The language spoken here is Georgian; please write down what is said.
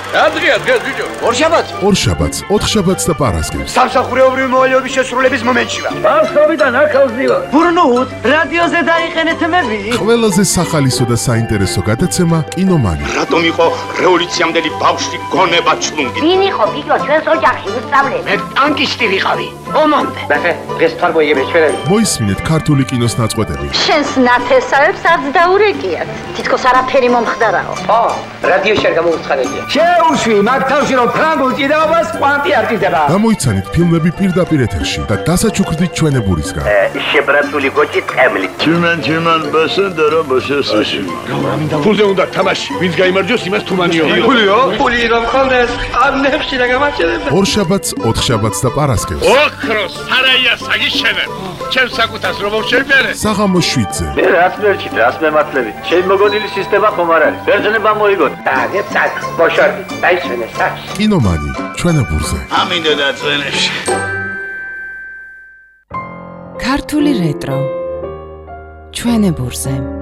დღეა ბიჭო. ორშაბათს, ოთხშაბათს და პარასკევს. სამსახურეობრივი მოვალეობის შესრულების მომენტში ვარ. ბავშვობიდან აქავს ვარ. ბურნუთ, რადიოზე დაიყენეთ მები. ყველაზე სახალისო და საინტერესო გადაცემა კინომანი. რატომ იყო რევოლუციამდელი ბავშვი გონება ჩლუნგი? ვინ იყო ბიჭო ჩვენს ოჯახში უსწავლე? მე ტანკისტი ვიყავი. ომამდე. დღეს თარ მოიგებ ჩვენები. მოისმინეთ ქართული კინოს ნაწყვეტები. შენს ნათესავებს არც დაურეკიათ. თითქოს არაფერი მომხდარაო. რადიოში არ გამოგცხადებია. შეუშვი მაგ თავში რომ ფრანგულ ჭიდაობას კვანტი არ ჭირდება. გამოიცანით ფილმები პირდაპირ ეთერში და დასაჩუქრდით ჩვენებურისგან. შებრაცული გოჭი ტყემლით. Тюмень басендера басесაში. ფულზე უნდა თამაში. ვინც გაიმარჯვოს იმას თუმანიო. ფული რომ ხონდეს, ამნებში და გამაჩერებ. ორშაბათს, ოთხშაბათს და პარასკევს. ოქროს სარაია საგიშენებ. ჩემს საკუთას რომ შევბერე. საღამოს 7-ზე. მე რაც მერჩით, რას მემართლებით. შემოგონილი სისტემა ხომ არ არის. ბერძნება მოიგოთ. დაგეთ საკ, ბოშორდი. დაიშვენე საკს. კინომანი, ჩვენებურზე. ამინდა დაწვენებში. ქართული რეტრო ჩვენებურზე.